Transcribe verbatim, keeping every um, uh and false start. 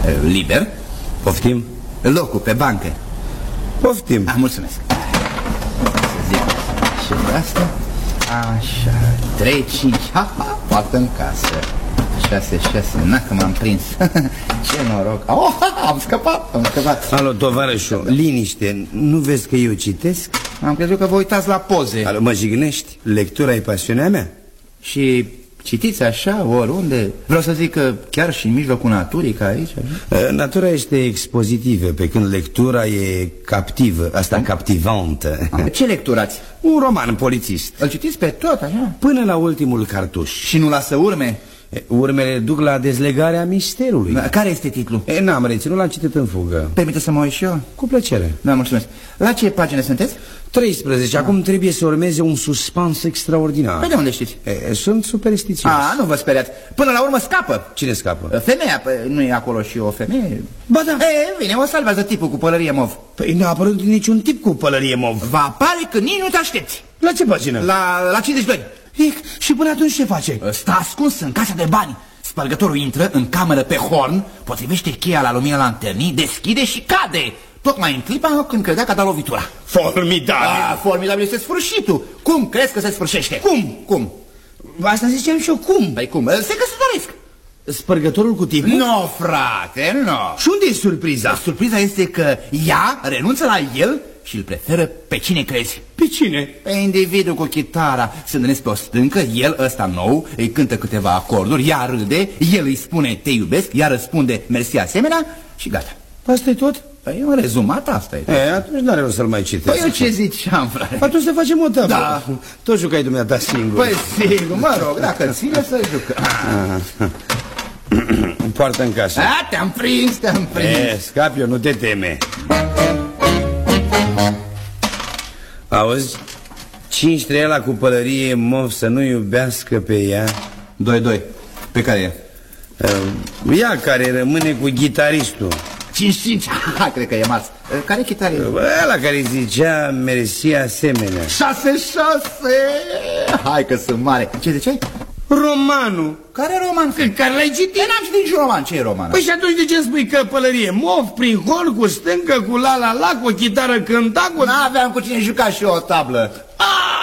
Liber. Poftim? Locul pe bancă. Poftim. Ah, mulțumesc. Să zic și asta. Așa, trei, cinci, ha, ha, poartă în casă. Șase, șase, na că m-am prins. Ce noroc. Oh, ha, ha, am scăpat, am scăpat. Alo, tovarășu, liniște. Nu vezi că eu citesc? Am crezut că vă uitați la poze. Alo, mă jignești? Lectura e pasiunea mea. Și citiți așa, oriunde. Vreau să zic că chiar și în mijlocul naturii, ca aici. Așa? Natura este expozitivă, pe când lectura e captivă. Asta hmm? captivantă. Ce lecturați? Un roman polițist. Îl citiți pe tot, așa? Până la ultimul cartuș. Și nu lasă urme? Urmele duc la dezlegarea misterului. Da, care este titlul? N-am reținut, l-am citit în fugă. Permite să mă uit și eu? Cu plăcere. Da, mulțumesc. La ce pagine sunteți? treisprezece. Da. Acum trebuie să urmeze un suspans extraordinar. Păi de unde știți? E, sunt superstițios. A, nu vă speriați. Până la urmă scapă. Cine scapă? Femeia. Păi, nu e acolo și o femeie? Ba da. E, vine, o salvează tipul cu pălărie mov. Păi nu a apărut niciun tip cu pălărie mov. Va apare că nici nu te aștepți. La ce pagină? La, la cincizeci și doi. E, și până atunci ce face? Stă ascuns în casa de bani. Spărgătorul intră în cameră pe horn, potrivește cheia la lumina lanternii, deschide și cade. Tocmai în clipa când credea că a dat lovitura. Formidabil! Ah, formidabil este sfârșitul. Cum crezi că se sfârșește? Cum? Cum? Asta ziceam și eu, cum? Păi cum? Se căsătoresc. Spărgătorul cu tipul? Nu, no, frate, nu. No. Și unde e surpriza? Surpriza este că ea renunță la el și îl preferă pe cine crezi? Pe cine? Pe individul cu chitara. Se întâlnesc pe o stâncă, el ăsta nou îi cântă câteva acorduri, ea râde, el îi spune te iubesc, ea răspunde mersi asemenea și gata. Asta e tot? Păi un rezumat, asta e tot. E, atunci n-are rost să-l mai citesc. Păi eu ce ziceam, frate? Atunci să facem o tabă. Da. Tot jucai dumneata singur. Păi sigur, mă rog, dacă ține să jucăm. Poartă în casă. A, te-am prins, te-am prins. E, scap eu, nu te teme. Auzi? Cinci trei cu pălărie mov să nu iubească pe ea. Doi, doi. Pe care e? Uh, ea care rămâne cu ghitaristul. Cinci, cinci. Ha, cred că e Marț. Care chitarist? Ăla care zicea mersi asemenea. Șase, șase. Hai că sunt mare. Ce ziceai? Romanul. Care roman? Că, care l-ai citit? Eu n-am citit niciun roman. Ce e roman? Păi și atunci de ce spui că pălărie mov, prin horn, cu stâncă, cu la la la, cu o chitară cânta, cu... N-aveam cu cine juca și eu o tablă. Aaaa!